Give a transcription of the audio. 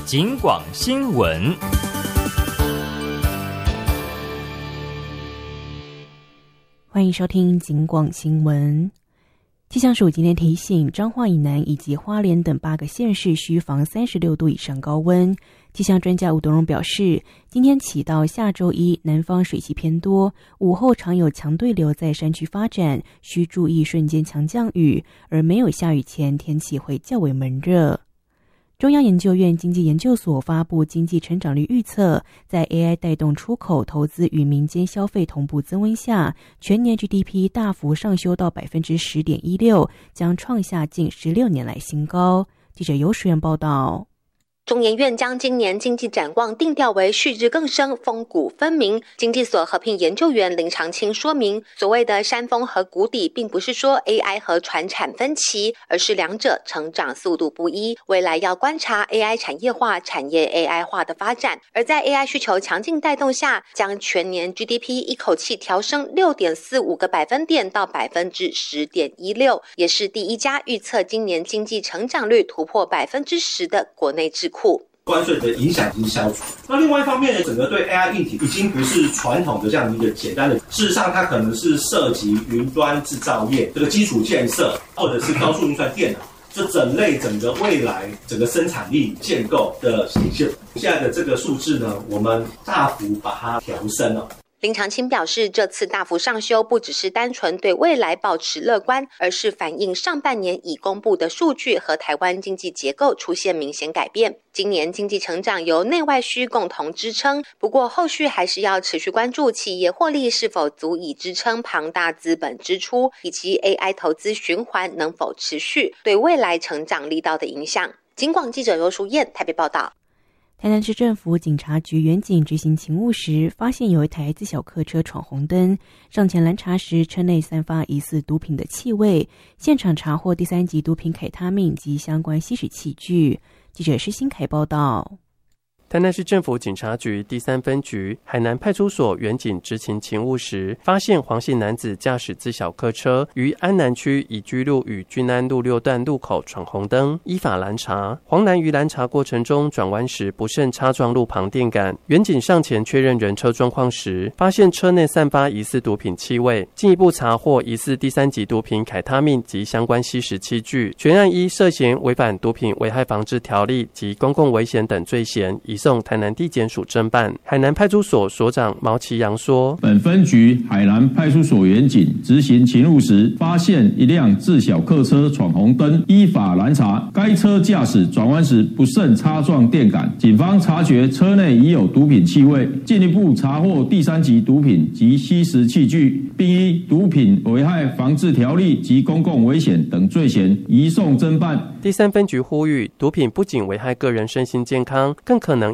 警广新闻。 欢迎收听警广新闻。气象署今天提醒，彰化以南以及花莲等8个县市需防36度以上高温。气象专家吴德荣表示，今天起到下周一，南方水汽偏多，午后常有强对流在山区发展，需注意瞬间强降雨，而没有下雨前，天气会较为闷热。中央研究院经济研究所发布经济成长率预测，在 AI 带动出口、投资与民间消费同步增温下，全年 GDP 大幅上修到 10.16%， 将创下近16年来新高。记者游淑媛报道。 中研院将今年经济展望定调为旭日更生、峰谷分明。经济所合聘研究员林长青说明，所谓的山峰和谷底，并不是说 AI 和传产分歧，而是两者成长速度不一。未来要观察 AI 产业化、产业 AI 化的发展。而在 AI 需求强劲带动下，将全年 GDP 一口气调升 6.45个百分点到 10.16%， 也是第一家预测今年经济成长率突破 10% 的国内智库。 关税的影响已经消除。那另外一方面呢，整个对 AI 硬体已经不是传统的这样一个简单的，事实上它可能是涉及云端制造业这个基础建设，或者是高速运算电脑，这整类整个未来整个生产力建构的体现。现在的这个数字呢，我们大幅把它调升了。 林长青表示，这次大幅上修不只是单纯对未来保持乐观，而是反映上半年已公布的数据和台湾经济结构出现明显改变。今年经济成长由内外需共同支撑，不过后续还是要持续关注企业获利是否足以支撑庞大资本支出，以及 AI 投资循环能否持续，对未来成长力道的影响。警广记者罗淑燕台北报道。 台南市政府警察局员警执行勤务时，发现有一台自小客车闯红灯，上前拦查时，车内散发疑似毒品的气味，现场查获第3级毒品凯他命及相关吸食器具。记者施新凯报道。 台南市政府警察局第3分局海南派出所员警执勤勤务时，发现黄姓男子驾驶自小客车于安南区宜居路与均安路6段路口闯红灯，依法拦查。黄男于拦查过程中转弯时不慎擦撞路旁电杆，员警上前确认人车状况时，发现车内散发疑似毒品气味，进一步查获疑似第3级毒品凯他命及相关吸食器具，全案依涉嫌违反毒品危害防治条例及公共危险等罪嫌，移送台南地检署侦办。海南派出所所长毛其阳说， 本分局海南派出所员警执行勤务时，发现一辆自小客车闯红灯，依法拦查，该车驾驶转弯时不慎擦撞电杆，警方察觉车内已有毒品气味，进一步查获第3级毒品及吸食器具，并依毒品危害防治条例及公共危险等罪嫌移送侦办。 第3分局呼吁，毒品不仅危害个人身心健康，更可能